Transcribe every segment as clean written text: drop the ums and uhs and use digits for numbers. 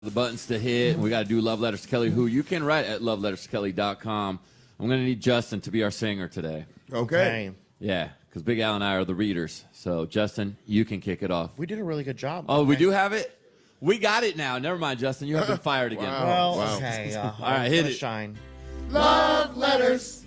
The buttons to hit. We got to do Love Letters to Kelly, who you can write at loveletterstokelly.com. I'm going to need Justin to be our singer today. Okay. Yeah, because Big Al and I are the readers. So, Justin, you can kick it off. We did a really good job. Oh, we do have it? We got it now. Never mind, Justin. You have been fired again. Well, Wow. okay. All right, hit it. Shine. Love letters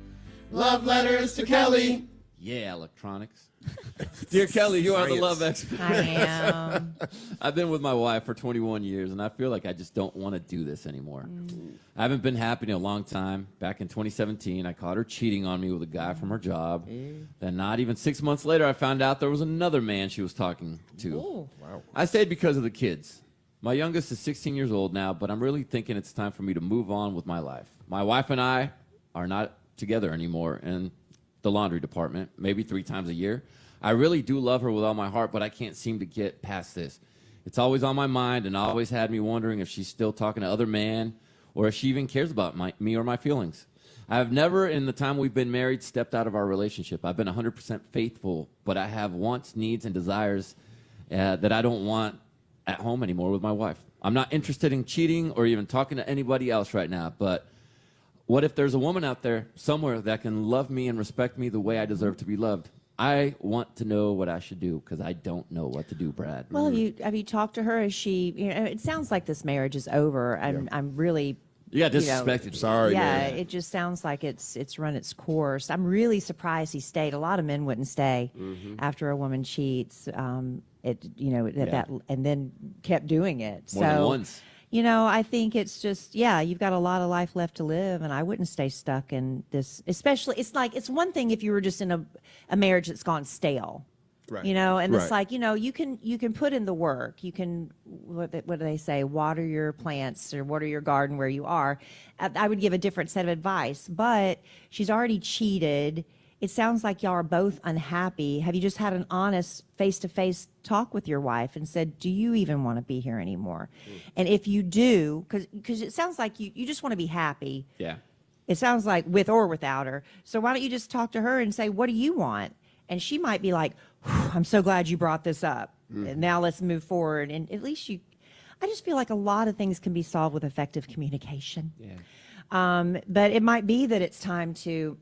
to Kelly. Yeah, electronics. Dear Kelly, you are the love expert. I am. I've been with my wife for 21 years, and I feel like I just don't want to do this anymore. I haven't been happy in a long time. Back in 2017, I caught her cheating on me with a guy from her job. Then not even 6 months later, I found out there was another man she was talking to. Ooh. Wow. I stayed because of the kids. My youngest is 16 years old now, but I'm really thinking it's time for me to move on with my life. My wife and I are not together anymore in the laundry department, maybe 3 times a year. I really do love her with all my heart, but I can't seem to get past this. It's always on my mind and always had me wondering if she's still talking to other men or if she even cares about me or my feelings. I have never, in the time we've been married, stepped out of our relationship. I've been 100% faithful, but I have wants, needs, and desires that I don't want at home anymore with my wife. I'm not interested in cheating or even talking to anybody else right now, but what if there's a woman out there somewhere that can love me and respect me the way I deserve to be loved? I want to know what I should do because I don't know what to do, Brad. Well, have you talked to her? Is she? You know, it sounds like this marriage is over. I'm really. You got you know, disrespected. Sorry, yeah, man. it just sounds like it's run its course. I'm really surprised he stayed. A lot of men wouldn't stay after a woman cheats. And then kept doing it. More than once. You know, I think it's just, you've got a lot of life left to live, and I wouldn't stay stuck in this. Especially, it's one thing if you were just in a marriage that's gone stale. Right. You know, and it's Right. like, you can put in the work. You can, what do they say, water your plants or water your garden where you are. I would give a different set of advice, but she's already cheated. It sounds like y'all are both unhappy. Have you just had an honest face-to-face talk with your wife and said, do you even want to be here anymore? And if you do, because it sounds like you just want to be happy. Yeah. It sounds like with or without her. So why don't you just talk to her and say, what do you want? And she might be like, I'm so glad you brought this up. And now let's move forward. And at least I just feel like a lot of things can be solved with effective communication. Yeah. But it might be that it's time to,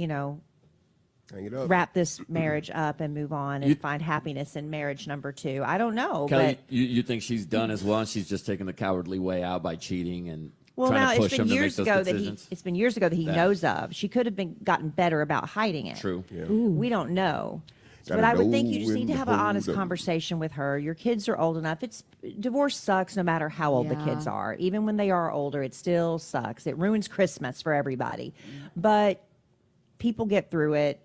Hang it up. wrap this marriage up and move on and find happiness in marriage number 2. I don't know. Kelly, but you think she's done as well, and she's just taking the cowardly way out by cheating and well, trying now to push it's been him to make years those ago decisions? it's been years ago that he Yeah. knows of. She could have gotten better about hiding it. True. Yeah. We don't know. Gotta But I would think you know just need to when have to an hold honest 'em. conversation with her. Your kids are old enough. Divorce sucks no matter how old the kids are. Even when they are older, it still sucks. It ruins Christmas for everybody. But people get through it.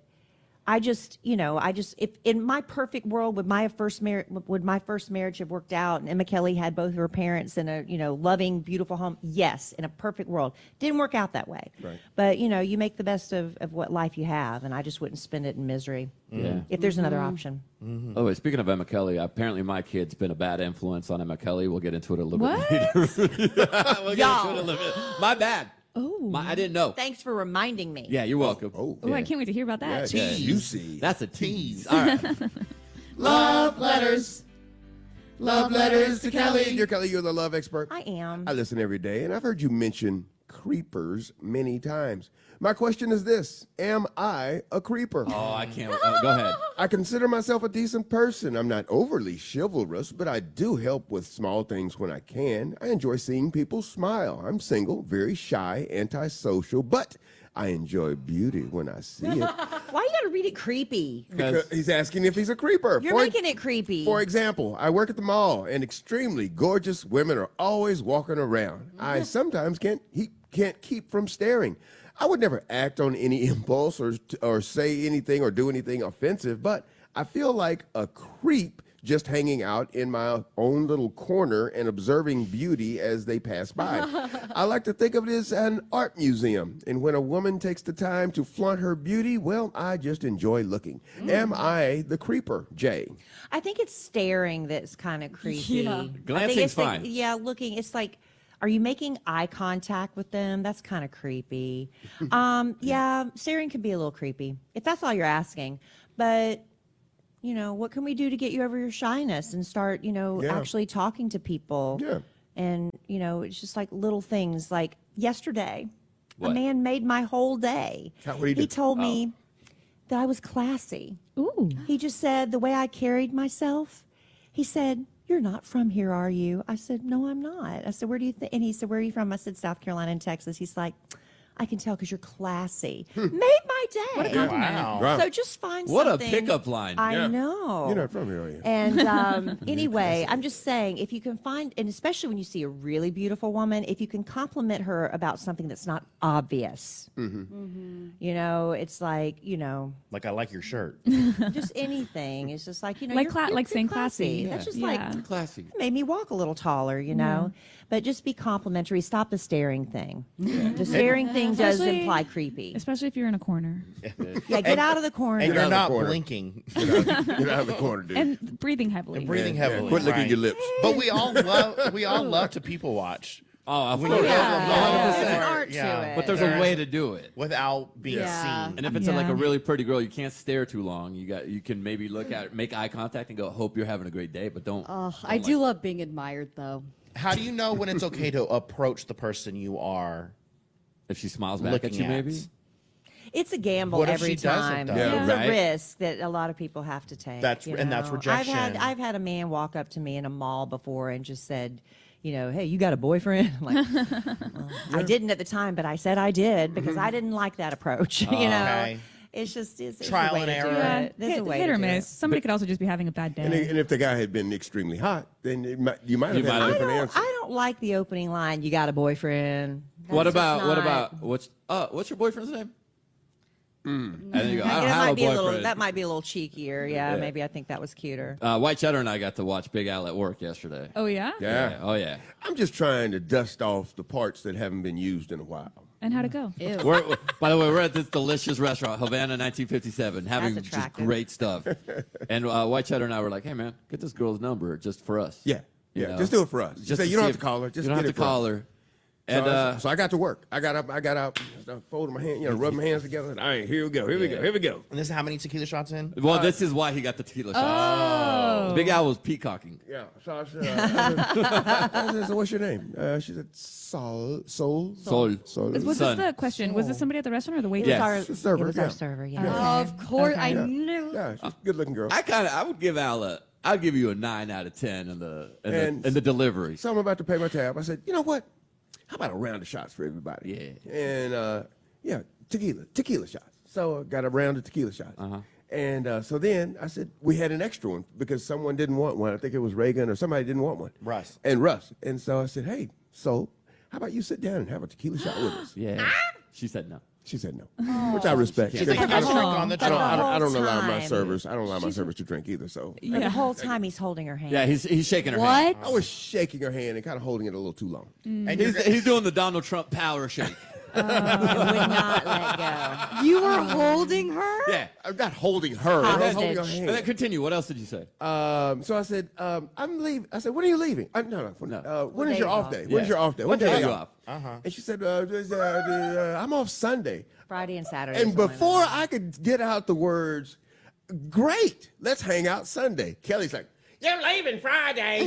If in my perfect world would my first marriage have worked out and Emma Kelly had both of her parents in a loving, beautiful home? Yes, in a perfect world. Didn't work out that way. Right. But you make the best of what life you have, and I just wouldn't spend it in misery. Yeah. If there's another option. Oh, wait, speaking of Emma Kelly, apparently my kid's been a bad influence on Emma Kelly. We'll get into it a little bit later. We'll get into it a little bit. My bad. Oh. I didn't know. Thanks for reminding me. Yeah, you're welcome. Oh. Oh, I can't wait to hear about that. Yeah, juicy. That's a tease. All right. Love letters to Kelly. Dear Kelly, you're the love expert. I am. I listen every day, and I've heard you mention creepers many times. My question is this: am I a creeper? Oh, I can't. Go ahead. I consider myself a decent person. I'm not overly chivalrous, but I do help with small things when I can. I enjoy seeing people smile. I'm single, very shy, antisocial, but I enjoy beauty when I see it. Why you gotta read it creepy? Because he's asking if he's a creeper. You're making it creepy. For example, I work at the mall, and extremely gorgeous women are always walking around. I sometimes can't keep from staring. I would never act on any impulse or say anything or do anything offensive, but I feel like a creep just hanging out in my own little corner and observing beauty as they pass by. I like to think of it as an art museum, and when a woman takes the time to flaunt her beauty, well, I just enjoy looking. Am I the creeper, Jay? I think it's staring that's kind of creepy. Yeah. I think Glancing's it's fine. looking. It's like, are you making eye contact with them? That's kind of creepy. Staring can be a little creepy if that's all you're asking. But what can we do to get you over your shyness and start, Yeah. actually talking to people? Yeah. And, you know, it's just like little things. Like yesterday, What? a man made my whole day. What'd he do? He told me that I was classy. Ooh. He just said the way I carried myself, he said, "You're not from here, are you?" I said, "No, I'm not." I said, "Where do you think?" And he said, "Where are you from?" I said, "South Carolina and Texas." He's like, "I can tell because you're classy." Made my day. What a compliment. Wow. So just find What a something. pickup line. I Yeah. know. You're not from here, are you? And anyway, I'm just saying, if you can find, and especially when you see a really beautiful woman, if you can compliment her about something that's not obvious, you know, it's like, you know, Like, I like your shirt. just anything. It's just like, you know, Like you're, cla- you're, like you're saying classy. That's just Yeah. like Classy. made me walk a little taller, you know. But just be complimentary. Stop the staring thing. The staring thing does Especially- imply creepy. Especially if you're in a corner. Yeah, get out of the corner. And out you're of the not corner. blinking Get out of the corner, dude. And breathing heavily. and breathing heavily. Quit licking right. your lips. But we all love to people watch Oh, of When course. you yeah, Yeah. there's an Yeah. art Yeah. to it. But there's a way to do it. without being Yeah. seen. And if it's like Yeah. a really pretty girl, you can't stare too long. You can maybe look at, make eye contact, and go, "Hope you're having a great day," but don't. I do love being admired, though. How do you know when it's okay to approach the person you are If she smiles back at looking you, at? maybe. It's a gamble What if every she doesn't, time. though? Yeah. It's Right. a risk that a lot of people have to take. That's- you and that's know? rejection. I've had a man walk up to me in a mall before and just said, you know, "Hey, you got a boyfriend?" I'm like, well, I didn't at the time, but I said I did because I didn't like that approach. You know, Okay. it's just it's Trial a way and to do error. Yeah, it. There's a hit, way hit to or do miss. it. Somebody could also just be having a bad day. And if the guy had been extremely hot, then you might have You had might a have- different answer. I don't like the opening line. You got a boyfriend. What That's just about not- what's your boyfriend's name? And then you go, "I don't that have might a be a little. boyfriend." That might be a little cheekier. Yeah, Yeah. maybe I think that was cuter. White Cheddar and I got to watch Big Al at work yesterday. Oh, yeah? Yeah. Oh yeah. I'm just trying to dust off the parts that haven't been used in a while. And how'd it go? Ew. By the way, we're at this delicious restaurant, Havana 1957, having That's just attractive. great stuff. And White Cheddar and I were like, "Hey man, get this girl's number just for us." Yeah. You Yeah. know? Just do it for us. Just say, you don't see have if- to call her. Just you don't get have it to for call us. her. And So I got to work. I got up. I folded my hand, rub my hands together. All right, here we go. Here we go. Here we go. And this is how many tequila shots in? well, this is why he got the tequila shot. Oh. Big Al was peacocking. Yeah. So I said, so what's your name? She said, Sol. Sol. Was Son. this the question? Was this somebody at the restaurant or the It waitress? was Yes. our It's a server, It was yeah. our server. Yeah. Of course, I Yeah. knew. Yeah, she's a good-looking girl. I would give Al I'd give you a 9 out of 10 in And- the delivery. So I'm about to pay my tab. I said, you know what? How about a round of shots for everybody? Yeah. And tequila shots. So I got a round of tequila shots. And so then I said, we had an extra one because someone didn't want one. I think it was Reagan or somebody didn't want one. Russ. And so I said, hey, so how about you sit down and have a tequila shot with us? Yeah. She said no. She said no, which I respect. She's like, you guys drink on the I don't, job. I don't allow my time. servers. I don't allow my servers to drink either. So And the whole time he's holding her hand. Yeah, he's shaking her hand. What? I was shaking her hand and kind of holding it a little too long. And you're, He's doing the Donald Trump power shake. Would not let go. You were holding her? Yeah. I'm not holding her. I was holding her Hostage. hand. And then continue. What else did you say? So I said, I'm leaving. I said, when are you leaving? No. When is day your is off off? day? When's Yeah. your off day? What day day are you off? off? And she said, I'm off Sunday. Friday and Saturday. And is the only before one. I could get out the words, great, let's hang out Sunday. Kelly's like, you're leaving Friday.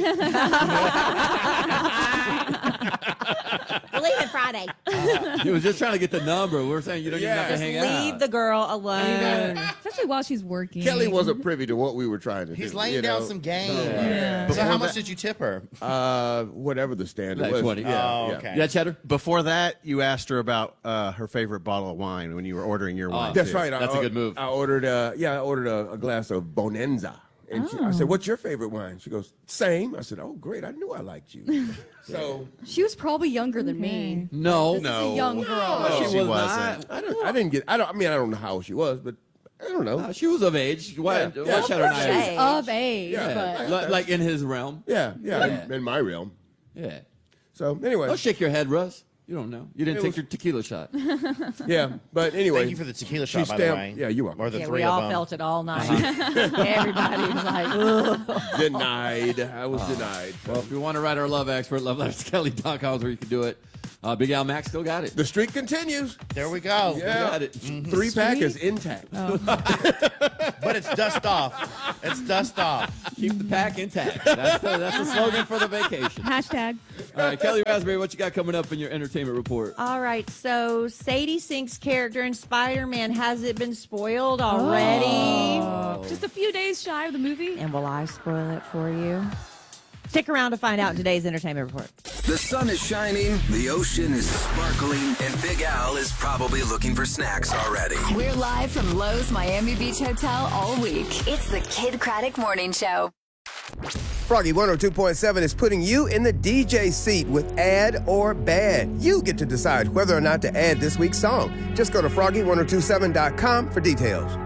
We're leaving Friday. He was just trying to get the number. We were saying you don't even have to Just hang Leave out. the girl alone. Especially while she's working. Kelly wasn't privy to what we were trying to do. he's laying you down know? some game. Yeah. So how much did you tip her? Whatever the standard Like was. 20. Yeah, Oh, yeah. okay. Yeah, Cheddar? Before that, you asked her about her favorite bottle of wine when you were ordering your wine. That's too. right. That's a good move. I ordered a glass of Bonenza. And I said, what's your favorite wine? She goes, same. I said, oh, great. I knew I liked you. So She was probably younger than me. No. This is a young girl. No, She she was wasn't. not. I didn't get, I don't know how old she was, but I don't know. She was of age. White Yeah. Cheddar and I. Hey. Of age, Yeah. but Like in his realm. Yeah, Yeah. in my realm. Yeah. So anyway, Don't shake your head, Russ. You don't know. You didn't It take was- your tequila shot. yeah. But anyway, Thank you for the tequila shot, by the stamped- way. yeah, you are. Or the Yeah, three we of all them. felt it all night. Everybody was like, ugh. denied. I was denied. Well, if you want to write our love expert, loveletterskelly.com is where you can do it. Big Al Mac still got it. The streak continues. There we go. Yeah. Got it. 3-pack is intact. But it's dust off. It's dust off. Keep the pack intact. That's the slogan for the vacation. Hashtag. All right, Kelly Raspberry, what you got coming up in your entertainment report? All right, so Sadie Sink's character in Spider-Man, has it been spoiled already? Just a few days shy of the movie. And will I spoil it for you? Stick around to find out in today's entertainment report. The sun is shining, the ocean is sparkling, and Big Al is probably looking for snacks already. We're live from Lowe's Miami Beach Hotel all week. It's the Kid Craddock Morning Show. Froggy 102.7 is putting you in the DJ seat with Add or Bad. You get to decide whether or not to add this week's song. Just go to froggy1027.com for details.